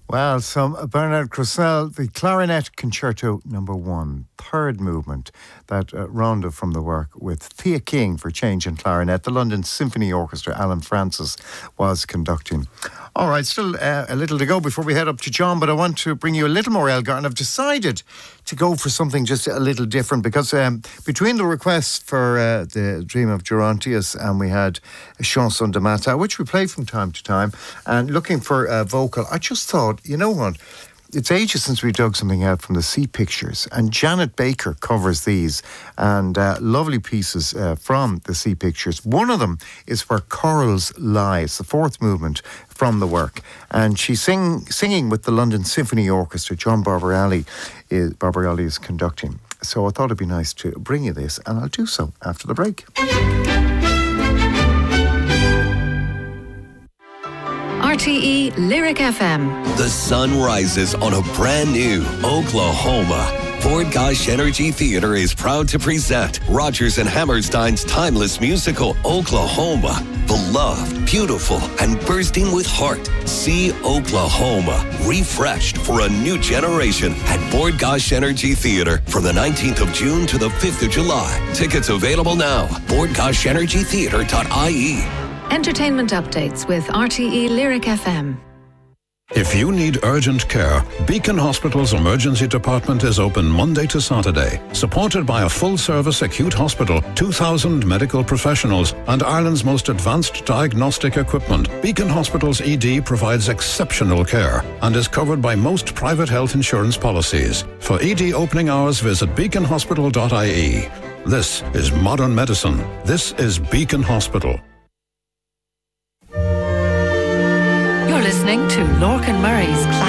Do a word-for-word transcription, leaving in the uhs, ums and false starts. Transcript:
Well, some Bernard Cressel, the Clarinet Concerto Number One, third movement, that uh, rounded from the work with Thea King for change in clarinet. The London Symphony Orchestra, Alan Francis, was conducting. All right, still uh, a little to go before we head up to John, but I want to bring you a little more Elgar, and I've decided to go for something just a little different because um, between the requests for uh, the Dream of Gerontius and we had a Chanson de Matin, which we play from time to time, and looking for a vocal, I just thought, you know what? It's ages since we dug something out from the Sea Pictures, and Janet Baker covers these, and uh, lovely pieces uh, from the Sea Pictures. One of them is Where Corals Lie, the fourth movement from the work, and she's sing, singing with the London Symphony Orchestra. John Barbariali is, Barbariali is conducting. So I thought it'd be nice to bring you this, and I'll do so after the break. R T E Lyric F M. The sun rises on a brand new Oklahoma. Ford Gosh Energy Theater is proud to present Rodgers and Hammerstein's timeless musical, Oklahoma. Beloved, beautiful, and bursting with heart. See Oklahoma, refreshed for a new generation at Ford Gosh Energy Theater from the nineteenth of June to the fifth of July. Tickets available now. ford gosh energy theater dot I E. Entertainment updates with R T E Lyric F M. If you need urgent care, Beacon Hospital's emergency department is open Monday to Saturday. Supported by a full-service acute hospital, two thousand medical professionals, and Ireland's most advanced diagnostic equipment, Beacon Hospital's E D provides exceptional care and is covered by most private health insurance policies. For E D opening hours, visit beacon hospital dot I E. This is modern medicine. This is Beacon Hospital. You're listening to Lorcan Murray's Classic